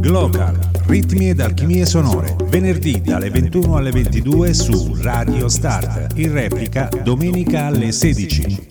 Glocal, ritmi ed alchimie sonore, venerdì dalle 21 alle 22 su Radio Start, in replica domenica alle 16.